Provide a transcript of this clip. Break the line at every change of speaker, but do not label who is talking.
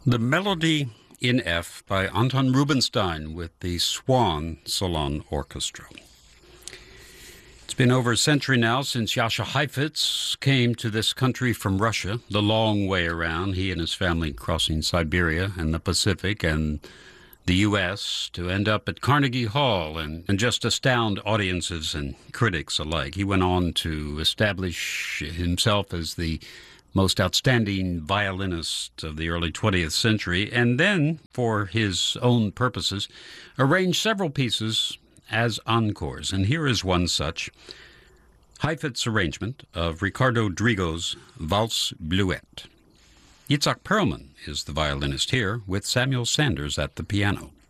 The Melody in F by Anton Rubinstein with the Swan Salon Orchestra. It's been over a century now since Jascha Heifetz came to this country from Russia, the long way around, he and his family crossing Siberia and the Pacific and the U.S. to end up at Carnegie Hall and just astound audiences and critics alike. He went on to establish himself as the most outstanding violinist of the early 20th century, and then, for his own purposes, arranged several pieces as encores. And here is one such, Heifetz's arrangement of Ricardo Drigo's Valse Bleuette. Itzhak Perlman is the violinist here, with Samuel Sanders at the piano.